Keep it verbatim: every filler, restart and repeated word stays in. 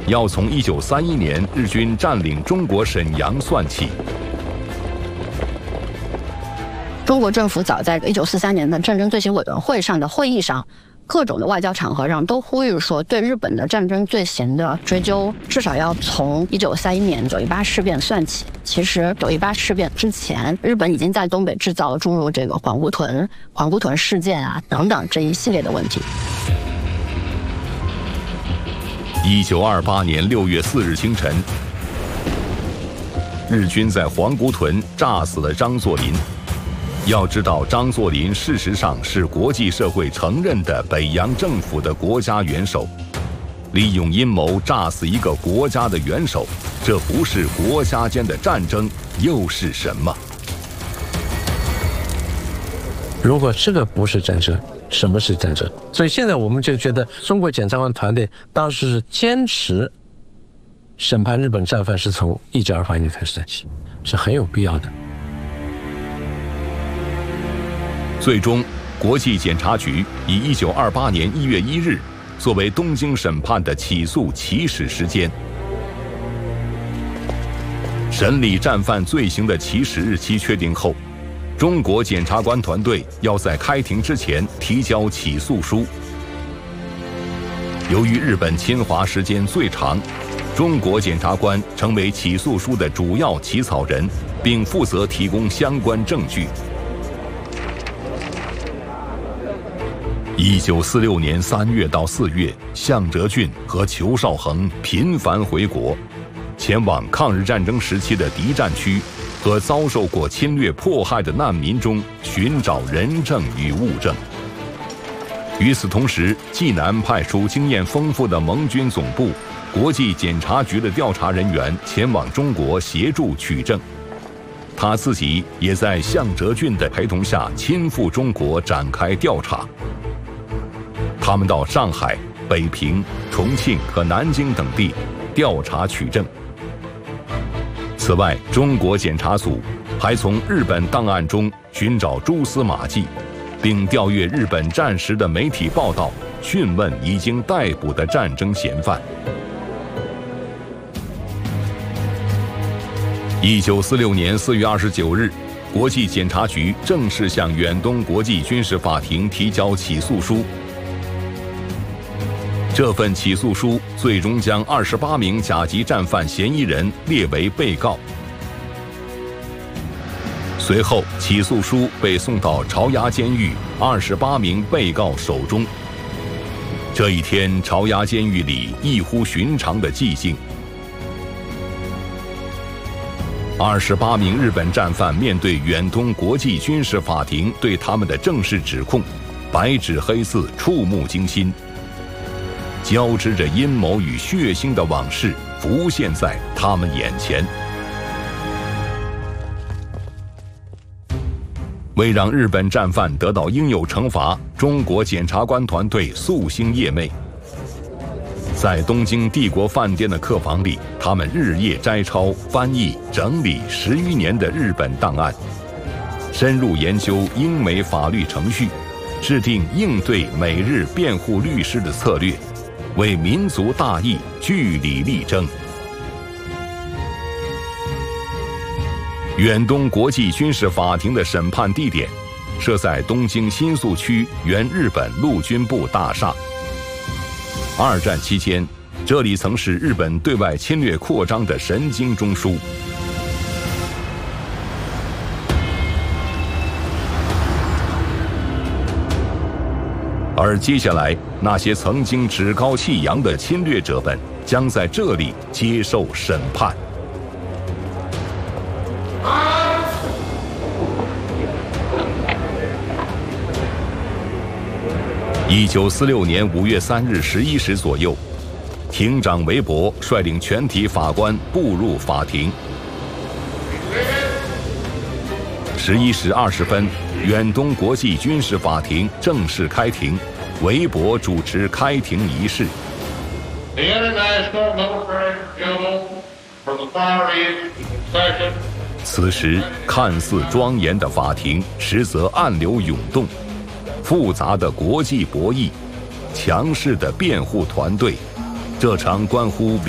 要从一九三一年日军占领中国沈阳算起。 中国政府早在一九四三年的战争罪行委员会上的会议上，各种的外交场合上都呼吁说，对日本的战争罪行的追究至少要从一九三一年九一八事变算起。其实九一八事变之前，日本已经在东北制造了诸如这个皇姑屯、皇姑屯事件啊等等这一系列的问题。 一九二八年六月四日清晨，日军在皇姑屯炸死了张作霖。要知道，张作霖事实上是国际社会承认的北洋政府的国家元首。利用阴谋炸死一个国家的元首，这不是国家间的战争，又是什么？ 如果这个不是战争，什么是战争？所以现在我们就觉得，中国检察官团队当时是坚持审判日本战犯是从一九二八年开始算起，是很有必要的。 最终，国际检察局以一九二八年一月一日作为东京审判的起诉起始时间。审理战犯罪行的起始日期确定后，中国检察官团队要在开庭之前提交起诉书。由于日本侵华时间最长，中国检察官成为起诉书的主要起草人，并负责提供相关证据。一九四六年三月到四月，向哲俊和裘绍恒频繁回国，前往抗日战争时期的敌占区和遭受过侵略迫害的难民中寻找人证与物证。与此同时，济南派出经验丰富的盟军总部、国际检察局的调查人员前往中国协助取证。他自己也在向哲俊的陪同下亲赴中国展开调查。他们到上海、北平、重庆和南京等地调查取证。此外，中国检察组还从日本档案中寻找蛛丝马迹，并调阅日本战时的媒体报道，讯问已经逮捕的战争嫌犯。一九四六年四月二十九日，国际检察局正式向远东国际军事法庭提交起诉书。这份起诉书最终将二十八名甲级战犯嫌疑人列为被告。随后，起诉书被送到巢衙监狱二十八名被告手中。这一天，巢衙监狱里异乎寻常的寂静。二十八名日本战犯面对远东国际军事法庭对他们的正式指控，白纸黑字，触目惊心。交织着阴谋与血腥的往事浮现在他们眼前。为让日本战犯得到应有惩罚，中国检察官团队夙兴夜寐。在东京帝国饭店的客房里，他们日夜摘抄、翻译、整理十余年的日本档案，深入研究英美法律程序，制定应对美日辩护律师的策略，为民族大义据理力争。远东国际军事法庭的审判地点设在东京新宿区原日本陆军部大厦。二战期间，这里曾是日本对外侵略扩张的神经中枢。而接下来，那些曾经趾高气扬的侵略者们将在这里接受审判。一九四六年五月三日十一时左右，庭长韦伯率领全体法官步入法庭。十一时二十分，远东国际军事法庭正式开庭，韦伯主持开庭仪式。 The International Military Tribunal for the Far East session。 此时，看似庄严的法庭，实则暗流涌动。复杂的国际博弈，强势的辩护团队，这场关乎